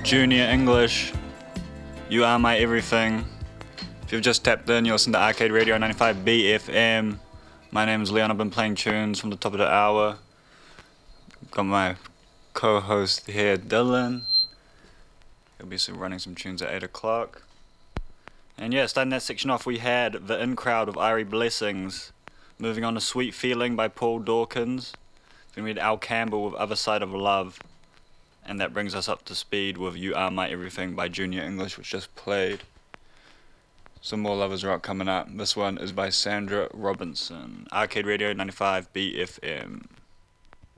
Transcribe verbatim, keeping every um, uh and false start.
Junior English, You Are My Everything. If you've just tapped in, you're listening to Arcade Radio ninety-five B F M. My name's Leon, I've been playing tunes from the top of the hour. Got my co-host here, Dylan. He'll be running some tunes at eight o'clock. And yeah, starting that section off, we had The In Crowd of Irie Blessings. Moving on to Sweet Feeling by Paul Dawkins. Then we had Al Campbell with Other Side of Love. And that brings us up to speed with You Are My Everything by Junior English, which just played. Some more Lovers Rock coming up. This one is by Sandra Robinson. Arcade Radio ninety-five B F M.